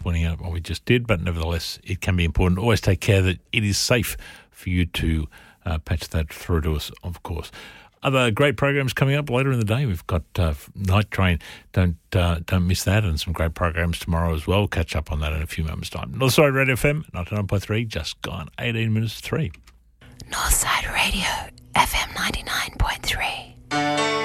pointing out what we just did, but nevertheless, it can be important. Always take care that it is safe for you to patch that through to us, of course. Other great programs coming up later in the day. We've got Night Train. Don't miss that, and some great programs tomorrow as well. Catch up on that in a few moments' time. Northside Radio FM 99.3, just gone 18 minutes to 3. Northside Radio FM 99.3.